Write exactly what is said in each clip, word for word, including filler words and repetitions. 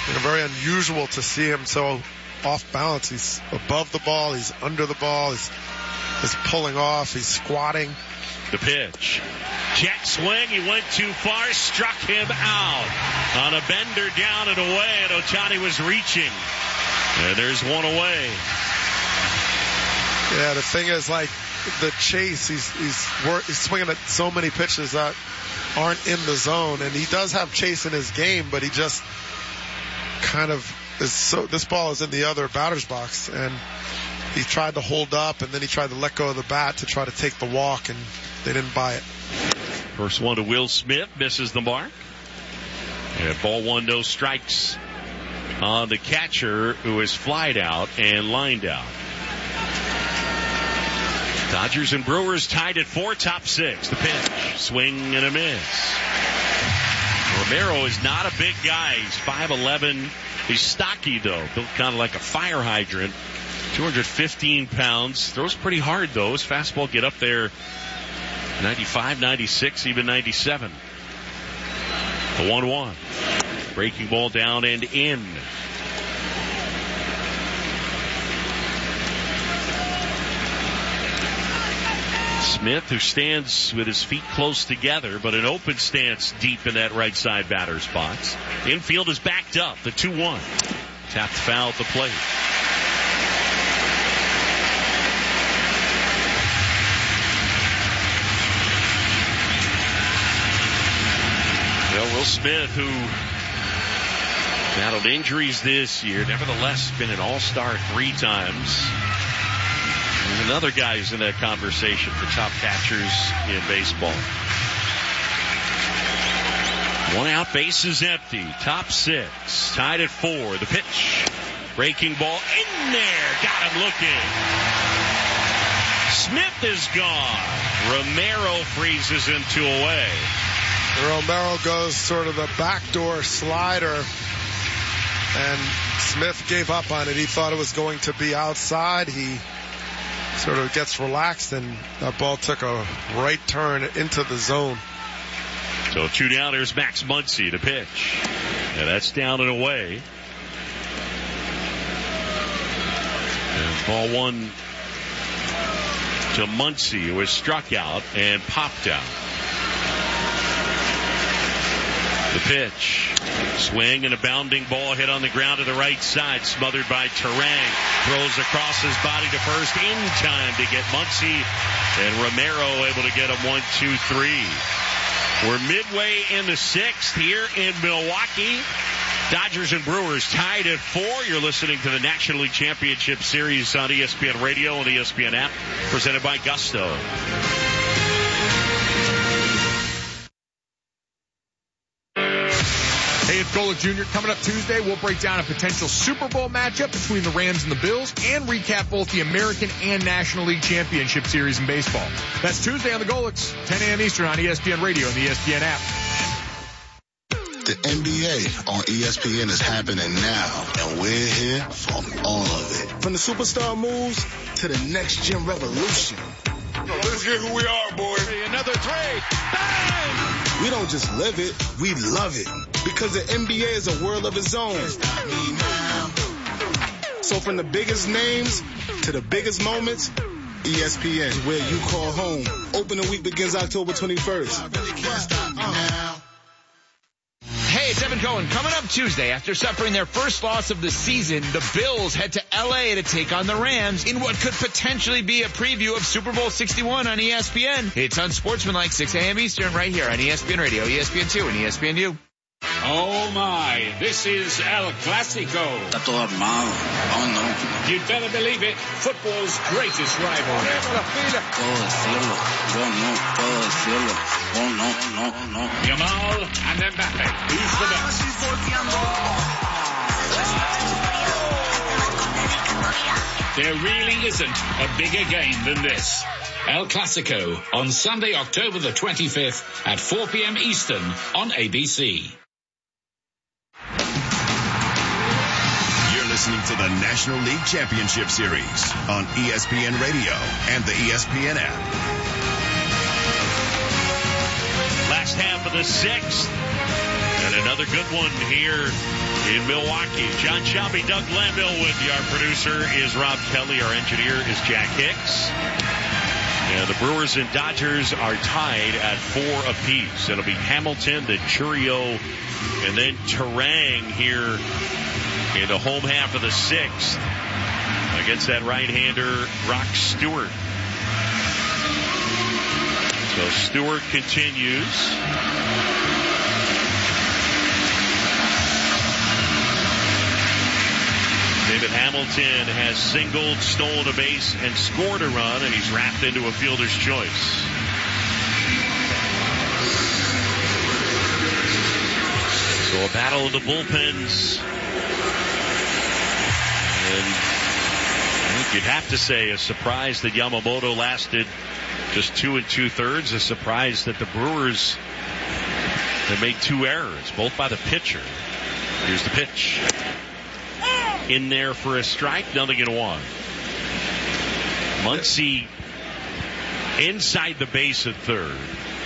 You know, very unusual to see him so off balance. He's above the ball, he's under the ball, he's, he's pulling off, he's squatting. The pitch. Jet swing, he went too far, struck him out. On a bender down and away, and Ohtani was reaching. And there's one away. Yeah, the thing is, like, the chase, he's he's, work, he's swinging at so many pitches that aren't in the zone, and he does have chase in his game, but he just kind of is so, this ball is in the other batter's box, and he tried to hold up, and then he tried to let go of the bat to try to take the walk, and they didn't buy it. First one to Will Smith, misses the mark. And ball one, no strikes on the catcher, who is flied out and lined out. Dodgers and Brewers tied at four, top six. The pitch, swing and a miss. Romero is not a big guy. He's five eleven. He's stocky, though, built kind of like a fire hydrant. two hundred fifteen pounds. Throws pretty hard, though. His fastball get up there ninety-five, ninety-six, even ninety-seven. The one one. Breaking ball down and in. Smith, who stands with his feet close together, but an open stance deep in that right side batter's box. Infield is backed up. The two one. Tapped foul at the plate. Well, Will Smith, who battled injuries this year, nevertheless been an all-star three times. There's another guy who's in that conversation for top catchers in baseball. One out, base is empty. Top six, tied at four. The pitch, breaking ball in there. Got him looking. Smith is gone. Romero freezes him two away. Romero goes sort of the backdoor slider, and Smith gave up on it. He thought it was going to be outside. He sort of gets relaxed, and that ball took a right turn into the zone. So two down, there's Max Muncy, the pitch. And that's down and away. And ball one to Muncy, who was struck out and popped out. The pitch. Swing and a bounding ball hit on the ground to the right side, smothered by Terang. Throws across his body to first in time to get Muncy, and Romero able to get him one, two, three. We're midway in the sixth here in Milwaukee. Dodgers and Brewers tied at four. You're listening to the National League Championship Series on E S P N Radio and the E S P N app, presented by Gusto. Hey, it's Golick Junior Coming up Tuesday, we'll break down a potential Super Bowl matchup between the Rams and the Bills and recap both the American and National League Championship Series in baseball. That's Tuesday on the Golicks, ten a.m. Eastern on E S P N Radio and the E S P N app. The N B A on E S P N is happening now, and we're here for all of it. From the superstar moves to the next gen revolution. Let's get who we are, boy. Another three. Bang! We don't just live it, we love it. Because the N B A is a world of its own. So from the biggest names to the biggest moments, E S P N is where you call home. Opening week begins October twenty-first. Hey, it's Evan Cohen. Coming up Tuesday, after suffering their first loss of the season, the Bills head to L A to take on the Rams in what could potentially be a preview of Super Bowl sixty-one on E S P N. It's Unsportsmanlike, six a.m. Eastern, right here on E S P N Radio, E S P N two, and E S P N U. Oh my, this is El Clasico. Está todo armado. Oh no. You'd better believe it, football's greatest rivalry. Puedo decirlo. Yo no puedo decirlo. Oh no, no, no. Yamal and Mbappe. Who's the best? There really isn't a bigger game than this. El Clasico on Sunday, October the twenty-fifth at four p.m. Eastern on A B C. You're listening to the National League Championship Series on E S P N Radio and the E S P N app. Last half of the sixth, and another good one here in Milwaukee. John Shelby, Doug Glanville with you. Our producer is Rob Kelly. Our engineer is Jack Hicks. And the Brewers and Dodgers are tied at four apiece. It'll be Hamilton, then Chourio, and then Turang here in the home half of the sixth against that right-hander, Rock Stewart. So Stewart continues. David Hamilton has singled, stolen a base, and scored a run, and he's wrapped into a fielder's choice. So a battle of the bullpens. And I think you'd have to say a surprise that Yamamoto lasted just two and two-thirds. A surprise that the Brewers have made two errors, both by the pitcher. Here's the pitch. In there for a strike, nothing in one. Muncy inside the base at third.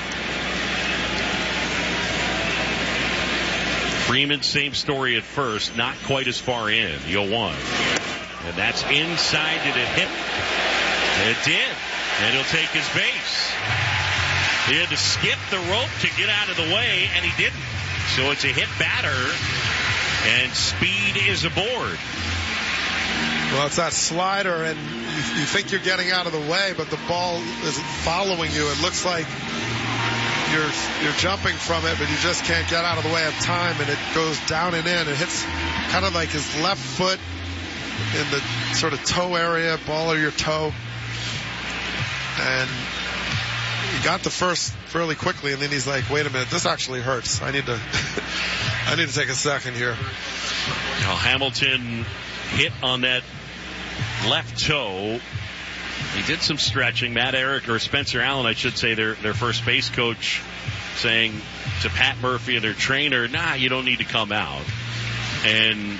Freeman, same story at first, not quite as far in, the oh one. And that's inside. Did it hit? It did. And he'll take his base. He had to skip the rope to get out of the way, and he didn't. So it's a hit batter. And speed is aboard. Well, it's that slider, and you, you think you're getting out of the way, but the ball isn't following you. It looks like you're you're jumping from it, but you just can't get out of the way of time, and it goes down and in. It hits kind of like his left foot in the sort of toe area, ball of your toe. And he got the first fairly quickly, and then he's like, wait a minute, this actually hurts. I need to I need to take a second here. Now Hamilton hit on that left toe. He did some stretching. Matt Eric, or Spencer Allen, I should say, their their first base coach, saying to Pat Murphy and their trainer, nah, you don't need to come out. And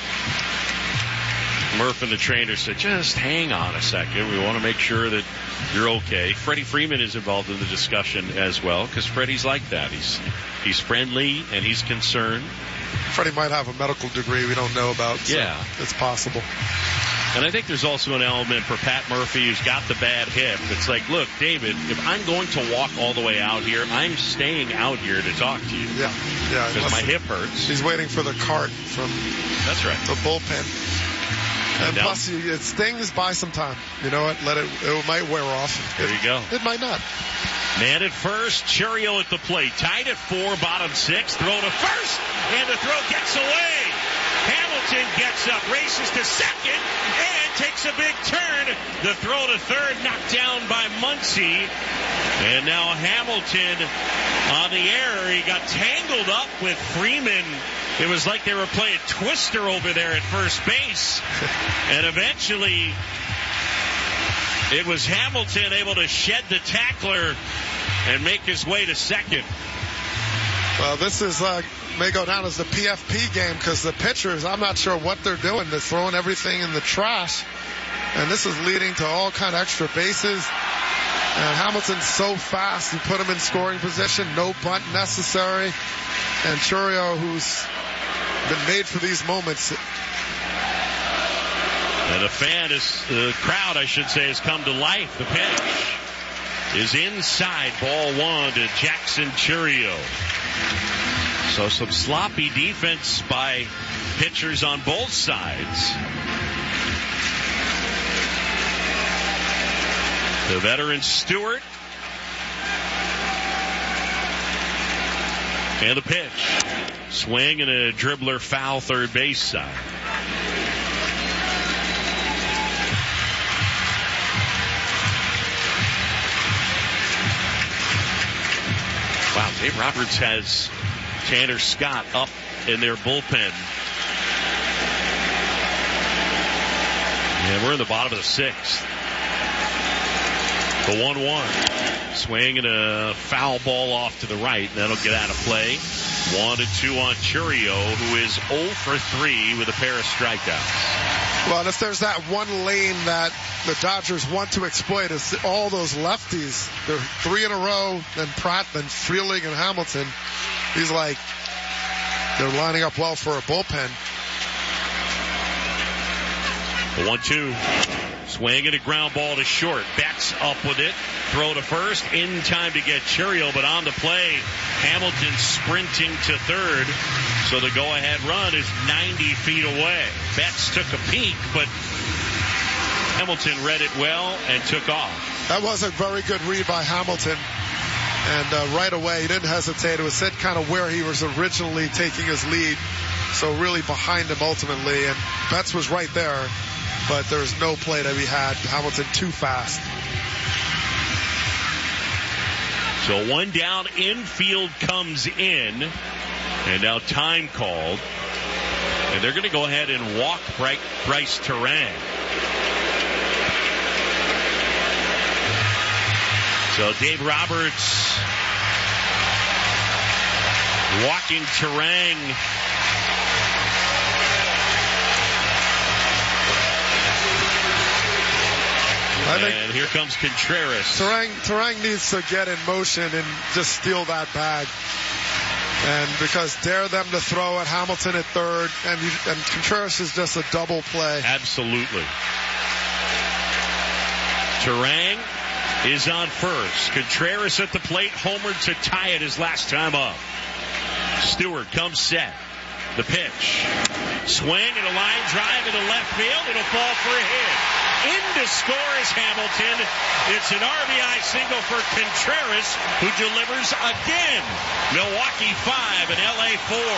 Murph and the trainer said, just hang on a second. We want to make sure that you're okay. Freddie Freeman is involved in the discussion as well, because Freddie's like that. He's he's friendly and he's concerned. Freddie might have a medical degree we don't know about, so yeah, it's possible. And I think there's also an element for Pat Murphy, who's got the bad hip. It's like, look, David, if I'm going to walk all the way out here, I'm staying out here to talk to you. Yeah, yeah. Because my hip hurts. He's waiting for the cart from That's right. the bullpen. And now, plus, it stings by some time. You know what? Let it. It might wear off. There it, you go. It might not. Man at first, Chourio at the plate. Tied at four, bottom six. Throw to first, and the throw gets away. Hamilton gets up, races to second, and takes a big turn. The throw to third, knocked down by Muncy. And now Hamilton on the air. He got tangled up with Freeman. It was like they were playing Twister over there at first base. And eventually, it was Hamilton able to shed the tackler and make his way to second. Well, this is uh, may go down as the P F P game, because the pitchers, I'm not sure what they're doing. They're throwing everything in the trash. And this is leading to all kind of extra bases. And Hamilton's so fast, you put him in scoring position, no bunt necessary. And Chourio, who's been made for these moments. And the fan is, the crowd, I should say, has come to life. The pitch is inside, ball one to Jackson Chourio. So some sloppy defense by pitchers on both sides. The veteran Stewart. And the pitch. Swing and a dribbler foul third base side. Wow, Dave Roberts has Tanner Scott up in their bullpen. And we're in the bottom of the sixth. The one one. Swing and a foul ball off to the right. That'll get out of play. One to two on Chourio, who is oh for three with a pair of strikeouts. Well, if there's that one lane that the Dodgers want to exploit, is all those lefties. They're three in a row, then Pratt, then Freeling and Hamilton. He's like, they're lining up well for a bullpen. The one two. Swing and a ground ball to short. Betts up with it. Throw to first. In time to get Churiel, but on the play, Hamilton sprinting to third. So the go-ahead run is ninety feet away. Betts took a peek, but Hamilton read it well and took off. That was a very good read by Hamilton. And uh, right away, he didn't hesitate. It was set kind of where he was originally taking his lead. So really behind him ultimately. And Betts was right there. But there's no play to be had. Hamilton too fast. So one down, infield comes in, and now time called. And they're going to go ahead and walk Bryce Turang. So Dave Roberts walking Turang. And here comes Contreras. Turang, Turang needs to get in motion and just steal that bag. And because dare them to throw at Hamilton at third, and, you, and Contreras is just a double play. Absolutely. Turang is on first. Contreras at the plate, homered to tie it his last time up. Stewart comes set. The pitch. Swing and a line drive into left field. It'll fall for a hit. In to score is Hamilton. It's an R B I single for Contreras, who delivers again. Milwaukee five and L A four.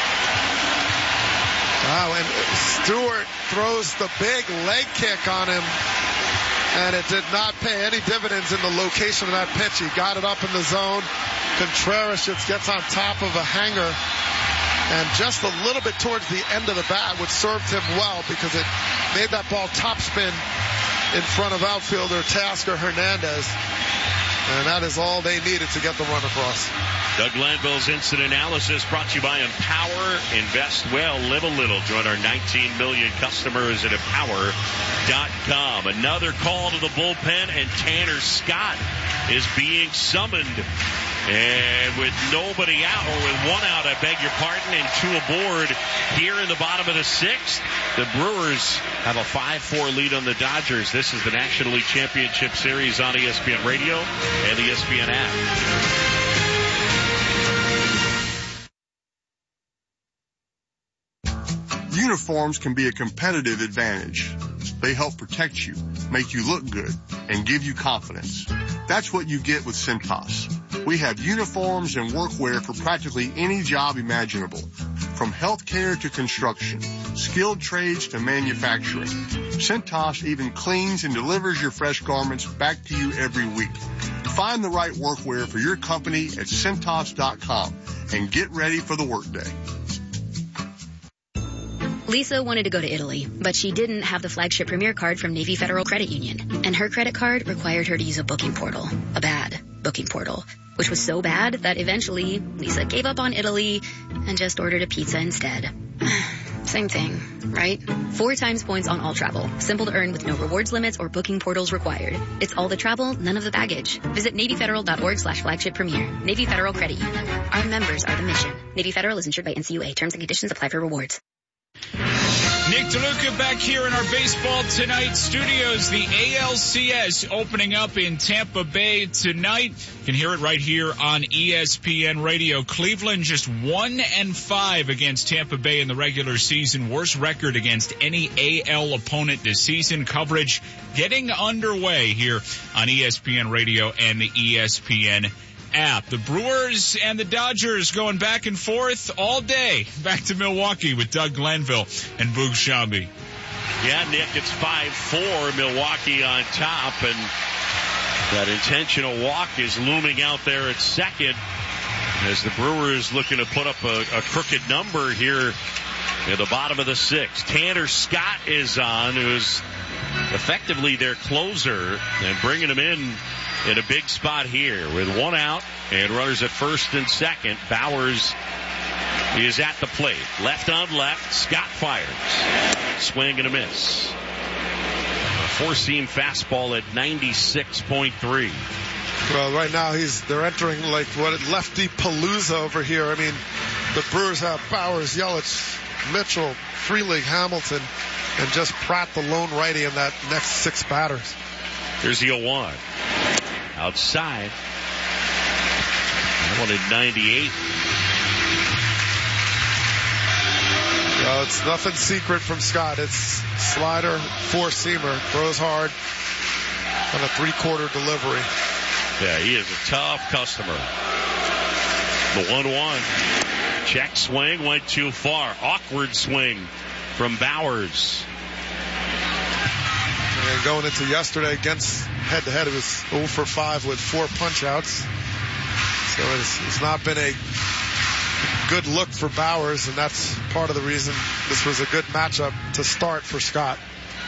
Wow, and Stewart throws the big leg kick on him, and it did not pay any dividends in the location of that pitch. He got it up in the zone. Contreras just gets on top of a hanger, and just a little bit towards the end of the bat, which served him well because it made that ball topspin in front of outfielder Tasker Hernandez. And that is all they needed to get the run across. Doug Glanville's instant analysis brought to you by Empower. Invest well, live a little. Join our nineteen million customers at empower dot com. Another call to the bullpen, and Tanner Scott is being summoned. And with nobody out, or with one out, I beg your pardon, and two aboard here in the bottom of the sixth, the Brewers have a five four lead on the Dodgers. This is the National League Championship Series on E S P N Radio and the E S P N app. Uniforms can be a competitive advantage. They help protect you, make you look good, and give you confidence. That's what you get with Cintas. We have uniforms and workwear for practically any job imaginable, from healthcare to construction, skilled trades to manufacturing. Cintas even cleans and delivers your fresh garments back to you every week. Find the right workwear for your company at Cintas dot com and get ready for the workday. Lisa wanted to go to Italy, but she didn't have the flagship Premier card from Navy Federal Credit Union, and her credit card required her to use a booking portal, a bad booking portal, which was so bad that eventually Lisa gave up on Italy and just ordered a pizza instead. Same thing, right? Four times points on all travel. Simple to earn with no rewards limits or booking portals required. It's all the travel, none of the baggage. Visit Navy Federal dot org slash flagship premier. Navy Federal Credit Union. Our members are the mission. Navy Federal is insured by N C U A. Terms and conditions apply for rewards. Nick DeLuca back here in our Baseball Tonight studios. The A L C S opening up in Tampa Bay tonight. You can hear it right here on E S P N Radio. Cleveland just one and five against Tampa Bay in the regular season. Worst record against any A L opponent this season. Coverage getting underway here on E S P N Radio and the E S P N app. The Brewers and the Dodgers going back and forth all day. Back to Milwaukee with Doug Glanville and Boog Sciambi. Yeah, Nick, it's five four, Milwaukee on top, and that intentional walk is looming out there at second as the Brewers looking to put up a, a crooked number here at the bottom of the sixth. Tanner Scott is on, who's effectively their closer, and bringing him in in a big spot here with one out and runners at first and second. Bowers is at the plate. Left on left. Scott fires. Swing and a miss. A four-seam fastball at ninety-six point three. Well, right now he's they're entering like what lefty palooza over here. I mean, the Brewers have Bowers, Yelich, Mitchell, Freeling, Hamilton, and just Pratt, the lone righty in that next six batters. Here's the oh one. Outside. I wanted ninety-eight. Well, it's nothing secret from Scott. It's slider, four-seamer, throws hard on a three-quarter delivery. Yeah, he is a tough customer. The one one. Check swing, went too far. Awkward swing from Bowers. And going into yesterday against head-to-head, it was oh for five with four punch-outs. So it's, it's not been a good look for Bowers, and that's part of the reason this was a good matchup to start for Scott.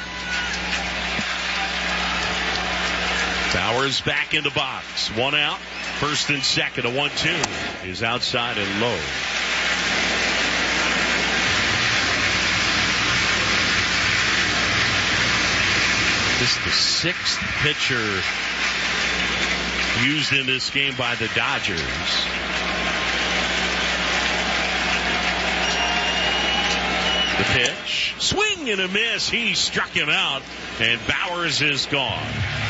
Bowers back in the box. One out. First and second. A one two is outside and low. This is the sixth pitcher used in this game by the Dodgers. The pitch. Swing and a miss. He struck him out, and Bowers is gone.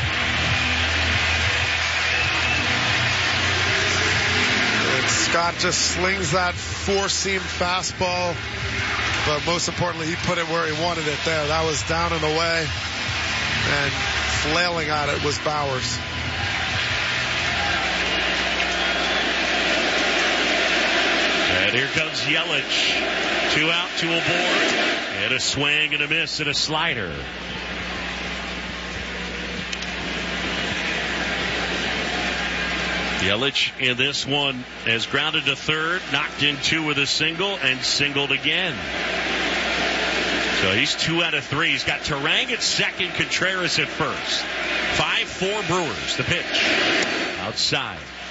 And Scott just slings that four-seam fastball, but most importantly, he put it where he wanted it there. That was down and away, and flailing at it was Bowers. And here comes Yelich. Two out, two aboard, and a swing and a miss and a slider. Yelich in this one has grounded to third, knocked in two with a single, and singled again. So he's two out of three. He's got Turang at second, Contreras at first. five four Brewers. The pitch. Outside.